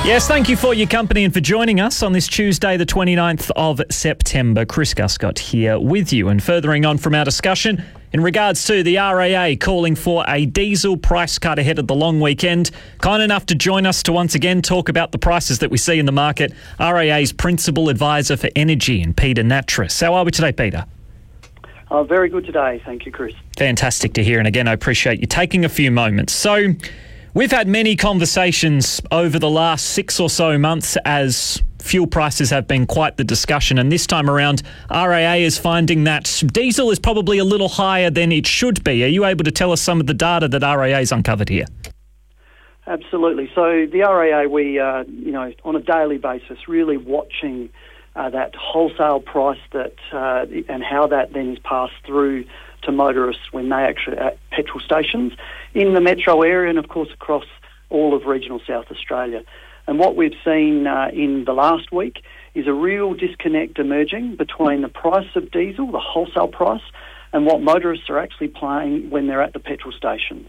Yes, thank you for your company and for joining us on this Tuesday, the 29th of September. Chris Guscott here with you, and furthering on from our discussion in regards to the RAA calling for a diesel price cut ahead of the long weekend. Kind enough to join us to once again talk about the prices that we see in the market, RAA's Principal Advisor for Energy, and Peter Nattrass. How are we today, Peter? Very good today. Thank you, Chris. Fantastic to hear. And again, I appreciate you taking a few moments. So we've had many conversations over the last 6 or so months as fuel prices have been quite the discussion. And this time around, RAA is finding that diesel is probably a little higher than it should be. Are you able to tell us some of the data that RAA has uncovered here? Absolutely. So the RAA, we, on a daily basis, really watching that wholesale price that and how that then is passed through to motorists when they actually at petrol stations in the metro area and, of course, across all of regional South Australia. And what we've seen in the last week is a real disconnect emerging between the price of diesel, the wholesale price, and what motorists are actually paying when they're at the petrol stations.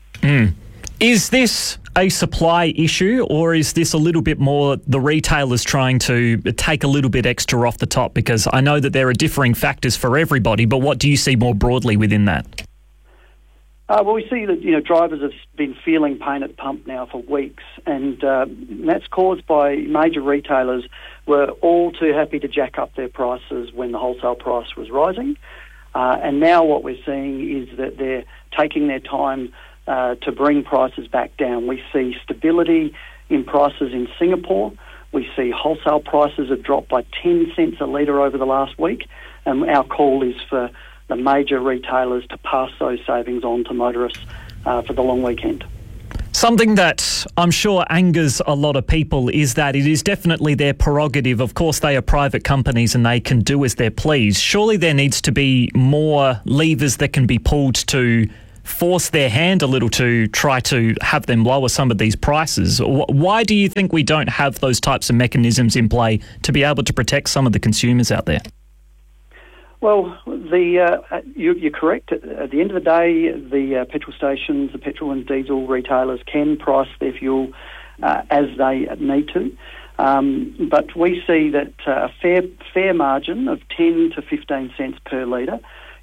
Is this a supply issue, or is this a little bit more the retailers trying to take a little bit extra off the top? Because I know that there are differing factors for everybody, but what do you see more broadly within that? Well, we see that drivers have been feeling pain at the pump now for weeks, and that's caused by major retailers were all too happy to jack up their prices when the wholesale price was rising, and now what we're seeing is that they're taking their time to bring prices back down. We see stability in prices in Singapore. We see wholesale prices have dropped by 10 cents a litre over the last week, and our call is for the major retailers to pass those savings on to motorists for the long weekend. Something that I'm sure angers a lot of people is that it is definitely their prerogative. Of course, they are private companies and they can do as they please. Surely there needs to be more levers that can be pulled to force their hand a little to try to have them lower some of these prices. Why do you think we don't have those types of mechanisms in play to be able to protect some of the consumers out there? Well, you're correct. At the end of the day, the petrol stations, the petrol and diesel retailers can price their fuel as they need to. But we see that a fair margin of 10 to 15 cents per litre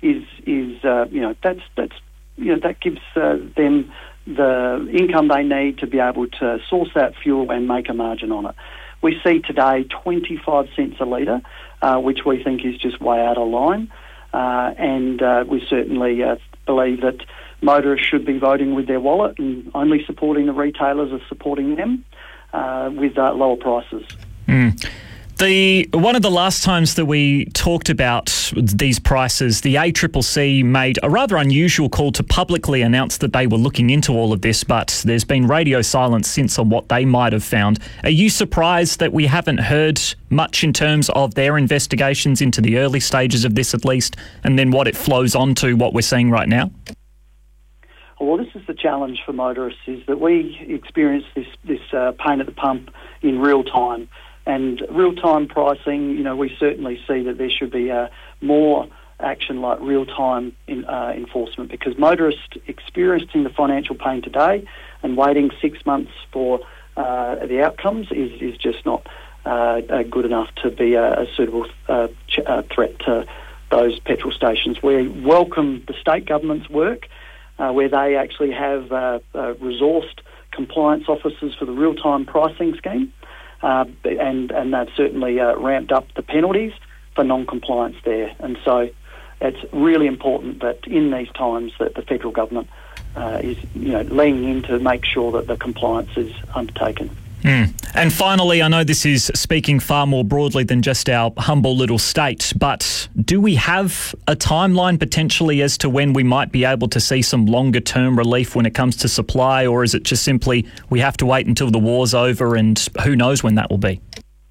that gives them the income they need to be able to source that fuel and make a margin on it. We see today 25 cents a litre, which we think is just way out of line, and we certainly believe that motorists should be voting with their wallet and only supporting the retailers are supporting them with lower prices. One of the last times that we talked about these prices, the ACCC made a rather unusual call to publicly announce that they were looking into all of this, but there's been radio silence since on what they might have found. Are you surprised that we haven't heard much in terms of their investigations into the early stages of this at least, and then what it flows on to what we're seeing right now? Well, this is the challenge for motorists, is that we experience this pain at the pump in real time. And real-time pricing, we certainly see that there should be more action like real-time enforcement, because motorists experiencing the financial pain today and waiting 6 months for the outcomes is just not good enough to be a suitable threat to those petrol stations. We welcome the state government's work where they actually have resourced compliance officers for the real-time pricing scheme. And they've certainly ramped up the penalties for non-compliance there. And so it's really important that in these times that the federal government is leaning in to make sure that the compliance is undertaken. And finally, I know this is speaking far more broadly than just our humble little state, but do we have a timeline potentially as to when we might be able to see some longer-term relief when it comes to supply, or is it just simply we have to wait until the war's over and who knows when that will be?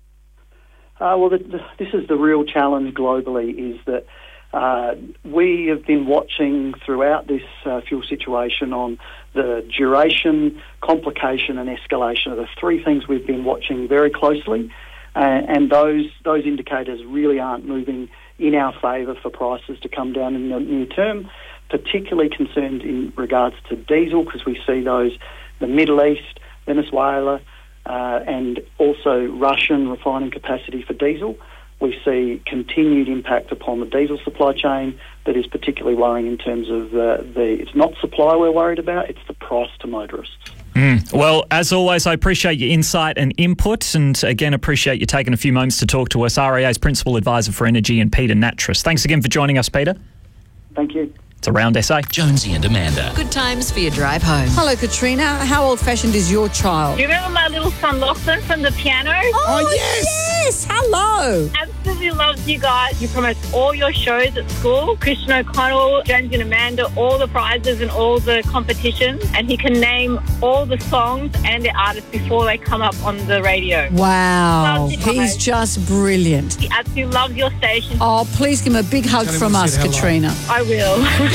This is the real challenge globally, is that we have been watching throughout this fuel situation on the duration, complication and escalation are the three things we've been watching very closely, and those indicators really aren't moving in our favour for prices to come down in the near term, particularly concerned in regards to diesel, because we see the Middle East, Venezuela, and also Russian refining capacity for diesel. We see continued impact upon the diesel supply chain that is particularly worrying in terms of it's not supply we're worried about, it's the price to motorists. Well, as always, I appreciate your insight and input, and again, appreciate you taking a few moments to talk to us. REA's Principal Advisor for Energy and Peter Nattrass. Thanks again for joining us, Peter. Thank you. It's Around SA. Jonesy and Amanda. Good times for your drive home. Hello, Katrina. How old-fashioned is your child? Do you remember my little son Lachlan from the piano? Oh, yes! Hello! Absolutely loves you guys. You promote all your shows at school. Christian O'Connell, Jonesy and Amanda, all the prizes and all the competitions. And he can name all the songs and the artists before they come up on the radio. Wow. Loves you guys. He's just brilliant. He absolutely loves your station. Oh, please give him a big hug from us, Katrina. I will.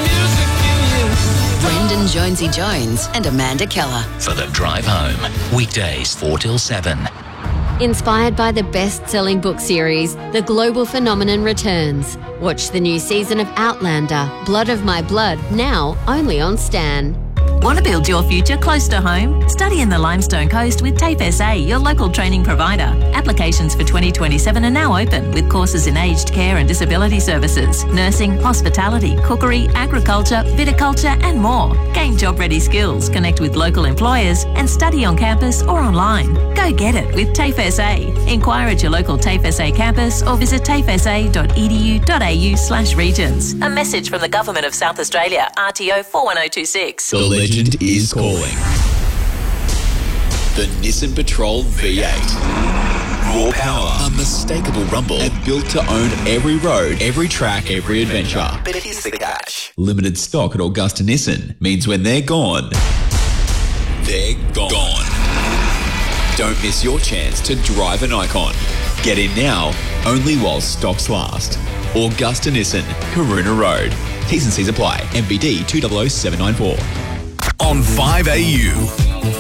Brendan Jonesy Jones and Amanda Keller. For the drive home. Weekdays 4 till 7. Inspired by the best-selling book series, The Global Phenomenon returns. Watch the new season of Outlander, Blood of My Blood, now only on Stan. Want to build your future close to home? Study in the Limestone Coast with TAFE SA, your local training provider. Applications for 2027 are now open with courses in aged care and disability services, nursing, hospitality, cookery, agriculture, viticulture and more. Gain job-ready skills, connect with local employers and study on campus or online. Go get it with TAFE SA. Inquire at your local TAFE SA campus or visit tafesa.edu.au/regions. A message from the Government of South Australia, RTO 41026. The legend is calling. The Nissan Patrol V8. Raw power, unmistakable rumble, and built to own every road, every track, every adventure. But here's the catch. Limited stock at Augusta Nissan means when they're gone, they're gone. Don't miss your chance to drive an icon. Get in now, only while stocks last. Augusta Nissan, Karuna Road. T's and C's apply. MBD 200794. On 5AU.